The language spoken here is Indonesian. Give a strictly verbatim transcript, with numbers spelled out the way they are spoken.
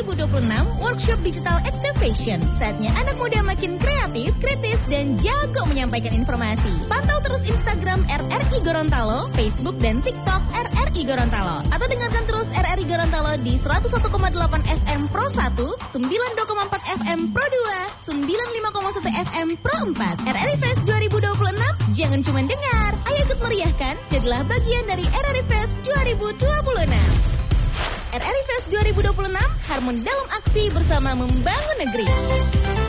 ribu dua puluh enam Workshop Digital Activation. Saatnya anak muda makin kreatif, kritis, dan jago menyampaikan informasi. Pantau terus Instagram R R I Gorontalo, Facebook dan TikTok R R I Gorontalo. Atau dengarkan terus R R I Gorontalo di seratus satu koma delapan F M Pro satu, sembilan puluh dua koma empat F M Pro dua, sembilan puluh lima koma satu F M Pro empat. R R I Fest dua ribu dua puluh enam, jangan cuma dengar, ayo ikut meriahkan, jadilah bagian dari R R I Fest dua ribu dua puluh enam. R R I Fest dua ribu dua puluh enam, harmoni dalam aksi bersama membangun negeri.